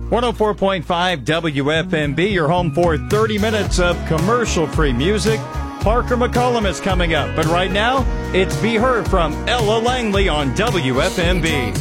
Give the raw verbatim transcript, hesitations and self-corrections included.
one oh four point five W F M B, your home for thirty minutes of commercial-free music. Parker McCollum is coming up, but right now, it's Be Her from Ella Langley on W F M B.